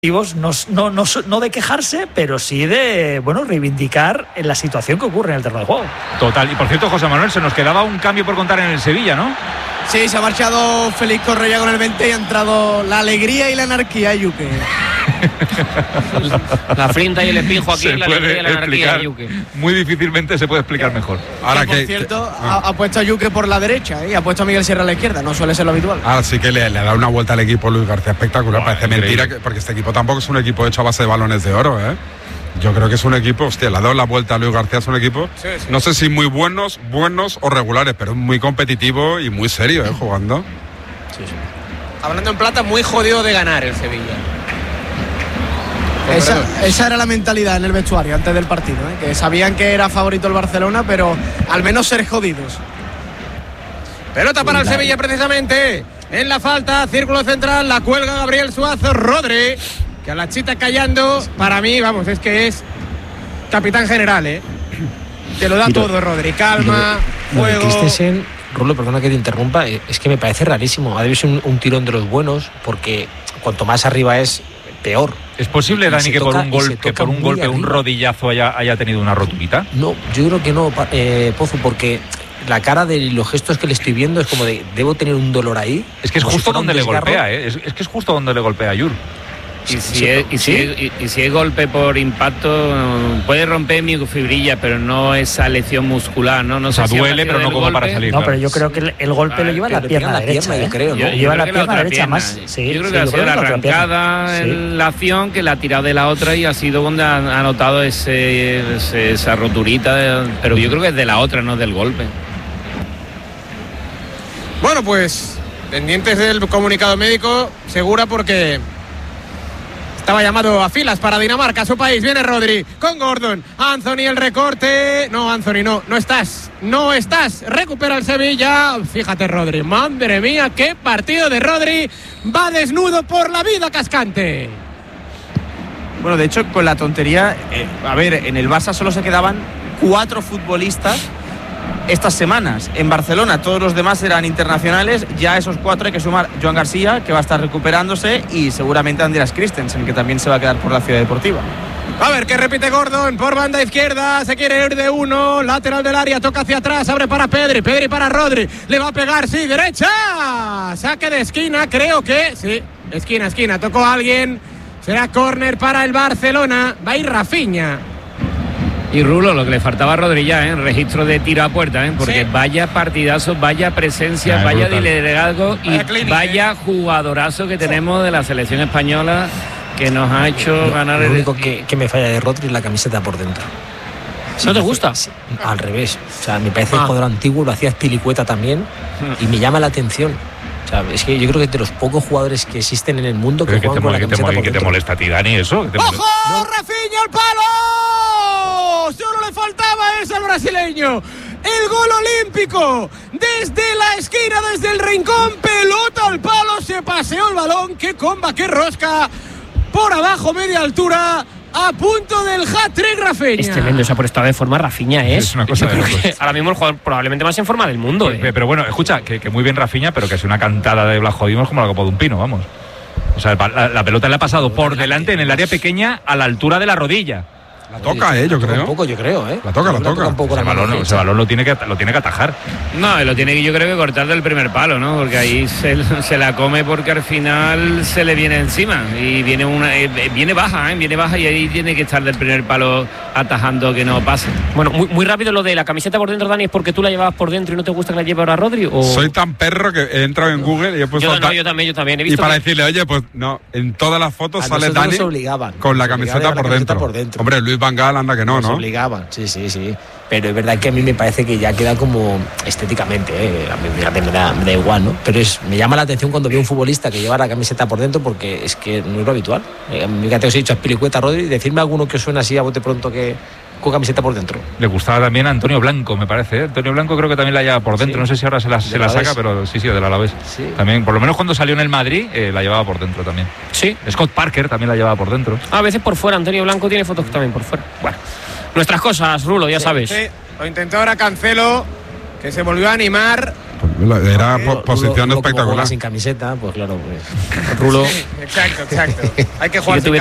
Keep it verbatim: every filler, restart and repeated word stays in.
No, no, no, no de quejarse, pero sí de, bueno, reivindicar la situación que ocurre en el terreno de juego. Total. Y por cierto, José Manuel, se nos quedaba un cambio por contar en el Sevilla, ¿no? Sí, se ha marchado Félix Correa con el veinte y ha entrado la alegría y la anarquía, Yuque. La flinta y el espejo aquí, se la alegría y la anarquía, Yuque. Muy difícilmente se puede explicar mejor. Ahora que, por cierto, que, ah. ha, ha puesto a Yuque por la derecha ¿eh? y ha puesto a Miguel Sierra a la izquierda, no suele ser lo habitual. Ah, sí que le, le ha dado una vuelta al equipo Luis García espectacular. Oh, Parece increíble. Mentira, que, porque este equipo tampoco es un equipo hecho a base de balones de oro, ¿eh? Yo creo que es un equipo, hostia, le ha dado la vuelta a Luis García, es un equipo, sí, sí. no sé si muy buenos, buenos o regulares, pero muy competitivo y muy serio, ¿eh? Jugando. Sí, sí. Hablando en plata, muy jodido de ganar el Sevilla. Esa, esa era la mentalidad en el vestuario antes del partido, ¿eh? Que sabían que era favorito el Barcelona, pero al menos ser jodidos. Pelota para el Sevilla precisamente, en la falta, círculo central, la cuelga Gabriel Suazo, Rodri, que a la chita callando, para mí, vamos, es que es capitán general, ¿eh? Te lo da y todo, lo, Rodri, calma, lo, juego. Lo de Christensen, Rulo, perdona que te interrumpa, es que me parece rarísimo. Ha debido ser un, un tirón de los buenos, porque cuanto más arriba es, peor. ¿Es posible, y Dani, que toca, por un golpe, que por un golpe, arriba. un rodillazo haya, haya tenido una roturita? No, yo creo que no, eh, Pozo, porque la cara de los gestos que le estoy viendo es como de, debo tener un dolor ahí. Es que es justo si donde le golpea, ¿eh? Es, es que es justo donde le golpea a Yur. Y si, es, y, si es, y, y si es golpe por impacto, puede romper microfibrilla, pero no esa lesión muscular, ¿no? no o sea, sé duele, si pero no como golpe. para salir. No, claro. pero yo creo que el, el golpe ah, lo lleva a la pierna derecha, pierna, ¿eh? yo creo, ¿no? Yo, yo lleva creo la pierna la derecha pierna. más. Sí, yo creo sí, que ha yo sido creo la que arrancada sí. en la acción, que la ha tirado de la otra y ha sido donde ha, ha notado ese, ese, esa roturita, de, pero yo creo que es de la otra, no del golpe. Bueno, pues pendientes del comunicado médico, segura, porque estaba llamado a filas para Dinamarca, su país. Viene Rodri con Gordon. Anthony, el recorte. No, Anthony, no, no estás. No estás. Recupera el Sevilla. Fíjate, Rodri. Madre mía, qué partido de Rodri. Va desnudo por la vida, cascante. Bueno, de hecho, con la tontería, eh, a ver, en el Barça solo se quedaban cuatro futbolistas estas semanas. En Barcelona todos los demás eran internacionales. Ya a esos cuatro hay que sumar Joan García, que va a estar recuperándose, y seguramente Andreas Christensen, que también se va a quedar por la Ciudad Deportiva. A ver, que repite Gordon por banda izquierda, se quiere ir de uno, lateral del área, toca hacia atrás, abre para Pedri, Pedri para Rodri, le va a pegar, sí, derecha, saque de esquina, creo que, sí, esquina, esquina, tocó a alguien, será córner para el Barcelona, va a ir Rafinha. Y Rulo, lo que le faltaba a Rodri ya, ¿eh? Registro de tiro a puerta, ¿eh? Porque sí. Vaya partidazo, vaya presencia, ah, vaya liderazgo y vaya, clínica, vaya jugadorazo que tenemos de la selección española, que nos ha hecho lo, ganar lo el... Lo único que, que me falla de Rodri es la camiseta por dentro. ¿No te gusta? Sí, al revés. O sea, me parece ah. el jugador antiguo, lo hacía Spilicueta también, y me llama la atención. O sea, es que yo creo que es de los pocos jugadores que existen en el mundo que Pero juegan que te, con la que camiseta te, por que dentro. te molesta a ti, Dani, eso. ¡Ojo! No. ¡Rafinha al palo! Solo le faltaba eso al brasileño. El gol olímpico. Desde la esquina, desde el rincón, pelota al palo, se paseó el balón. ¡Qué comba, qué rosca! Por abajo, media altura. A punto del hat-trick, Rafinha. Es tremendo, esa por esta de forma Rafinha es. Es una cosa de locos. Ahora mismo el jugador probablemente más en forma del mundo. Pero, ¿eh? pero bueno, escucha, que, que muy bien Rafinha, pero que es una cantada de Blajodimos como la copa de un pino, vamos. O sea, la, la pelota le ha pasado por delante en el área pequeña a la altura de la rodilla. La toca, eh, yo creo. Un poco, yo creo, eh. La toca, la toca. Un poco ese, la balón, ese balón lo tiene que lo tiene que atajar. No, lo tiene que yo creo que cortar del primer palo, ¿no? Porque ahí se, se la come, porque al final se le viene encima y viene una eh, viene baja, ¿eh? Viene baja y ahí tiene que estar del primer palo atajando que no pase. Bueno, muy, muy rápido lo de la camiseta por dentro, Dani, ¿es porque tú la llevabas por dentro y no te gusta que la lleve ahora Rodri? ¿O? Soy tan perro que he entrado en Google y he puesto... Yo, no, yo también, yo también he visto. Y para que... decirle, oye, pues no, en todas las fotos a sale Dani con la camiseta, por, la camiseta dentro. por dentro. Hombre, Luis Van Gaal anda que no, nos ¿no? obligaban, sí, sí, sí. Pero es verdad que a mí me parece que ya queda como estéticamente, ¿eh? A mí fíjate, me da, me da igual, ¿no? Pero es, me llama la atención cuando veo un futbolista que lleva la camiseta por dentro, porque es que no es lo habitual. Eh, fíjate, os he dicho a Spilicueta, Rodri, decirme alguno que suena así a bote pronto que con camiseta por dentro. Le gustaba también a Antonio Blanco, me parece, ¿eh? Antonio Blanco creo que también la lleva por dentro, sí. No sé si ahora se la, se la saca, pero sí, sí, del Alavés. Sí. También, por lo menos cuando salió en el Madrid, eh, la llevaba por dentro también. Sí. Scott Parker también la llevaba por dentro. A veces por fuera, Antonio Blanco tiene fotos también por fuera. Bueno, nuestras cosas, Rulo, ya sí, sabes. Sí. Lo intentó ahora Cancelo, que se volvió a animar. Era Rulo, po- posición Rulo, Rulo como espectacular. juega sin camiseta, pues claro, pues Rulo. Sí, exacto, exacto. Hay que jugar Si yo sin